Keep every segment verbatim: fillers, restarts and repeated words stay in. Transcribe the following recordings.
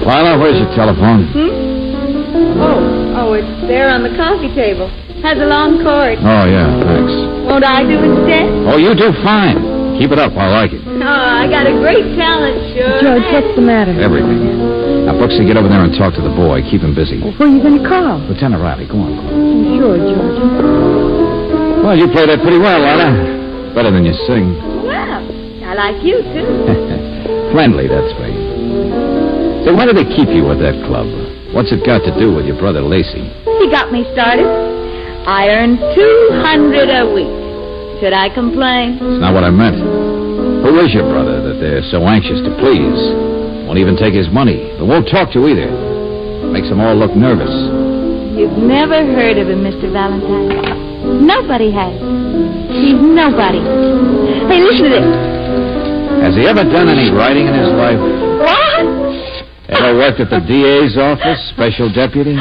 Lila, where's your telephone? Hmm? Oh, oh, it's there on the coffee table. Has a long cord. Oh, yeah, thanks. Won't I do instead? Oh, you do fine. Keep it up. I like it. Oh, I got a great talent, sure. George, what's the matter? Everything. Now, Brooksy, get over there and talk to the boy. Keep him busy. Well, who are you going to call? Lieutenant Riley, go on, go on. Oh, sure, George. Well, you played that pretty well, Lila. Better than you sing. Well, I like you, too. Friendly, that's right. So why do they keep you at that club? What's it got to do with your brother Lacey? He got me started. I earn two hundred a week. Should I complain? That's not what I meant. Who is your brother that they're so anxious to please? Won't even take his money, but won't talk to either. Makes them all look nervous. You've never heard of him, Mister Valentine. Nobody has. He's nobody. Hey, listen to this. Has he ever done any writing in his life? What? Ever worked at the D A's office, special deputy?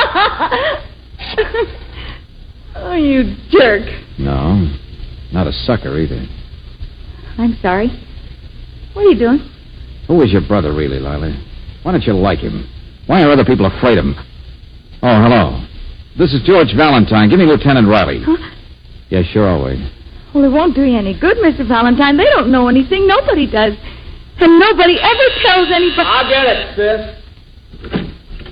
Oh, you jerk. No, not a sucker either. I'm sorry. What are you doing? Who is your brother, really, Lila? Why don't you like him? Why are other people afraid of him? Oh, hello. This is George Valentine. Give me Lieutenant Riley. Huh? Yeah, sure, I'll wait. Well, it won't do you any good, Mister Valentine. They don't know anything. Nobody does. And nobody ever tells anybody. I'll get it, sis.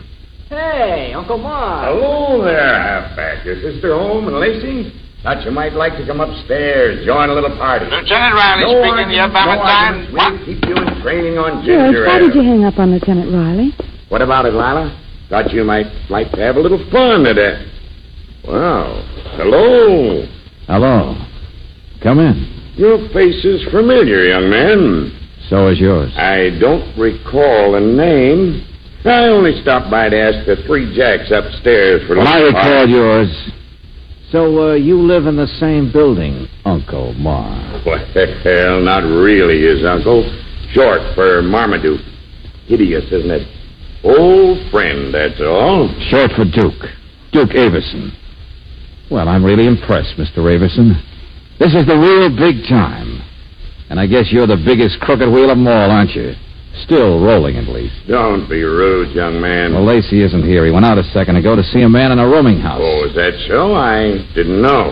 Hey, Uncle Bob. Hello there, Halfback. Your sister home and Lacey? Thought you might like to come upstairs, join a little party. Lieutenant Riley no speaking to you, Valentine. No What? We'll keep you in training on George, ginger why ale. did you hang up on Lieutenant Riley? What about it, Lila? Thought you might like to have a little fun today. Well, hello. Hello. Come in. Your face is familiar, young man. So is yours. I don't recall a name. I only stopped by to ask the three jacks upstairs for... Well, I little recall party. yours. So, uh, you live in the same building, Uncle Mar. Well, not really his uncle. Short for Marmaduke. Hideous, isn't it? Old friend, that's all. Short for Duke. Duke Averson. Well, I'm really impressed, Mister Averson. This is the real big time. And I guess you're the biggest crooked wheel of them all, aren't you? Still rolling, at least. Don't be rude, young man. Well, Lacey isn't here. He went out a second ago to see a man in a rooming house. Oh, is that so? I didn't know.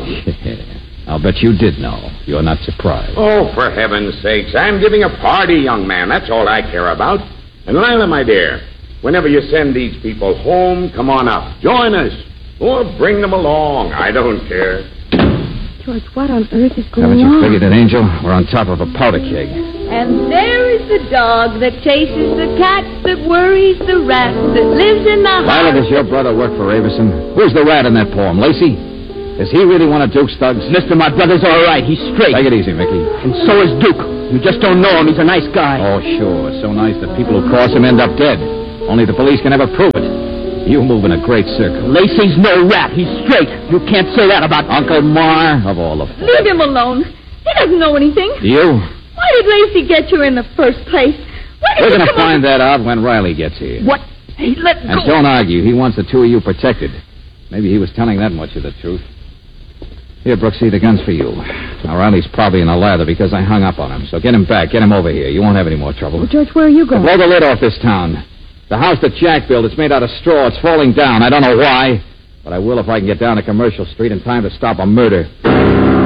I'll bet you did know. You're not surprised. Oh, for heaven's sakes. I'm giving a party, young man. That's all I care about. And Lila, my dear, whenever you send these people home, come on up. Join us. Or bring them along. I don't care. George, what on earth is going Haven't you on? figured it, Angel? We're on top of a powder keg. And there is the dog that chases the cat, that worries the rat, that lives in the Lila, house. does your brother work for Averson? Who's the rat in that poem, Lacey? Is he really one of Duke's thugs? Mister, my brother's all right. He's straight. Take it easy, Mickey. And so is Duke. You just don't know him. He's a nice guy. Oh, sure. So nice that people who cross him end up dead. Only the police can never prove it. You move in a great circle. Lacey's no rat. He's straight. You can't say that about Uncle Mar, of all the... Leave him alone. He doesn't know anything. Do you? Why did Lacey get you in the first place? Why did We're you going to come find up... that out when Riley gets here. What? Hey, let And go. don't argue. He wants the two of you protected. Maybe he was telling that much of the truth. Here, Brooksy, the gun's for you. Now, Riley's probably in a lather because I hung up on him. So get him back. Get him over here. You won't have any more trouble. Well, George, where are you going? Blow the lid off this town. The house that Jack built, it's made out of straw. It's falling down. I don't know why. But I will if I can get down to Commercial Street in time to stop a murder.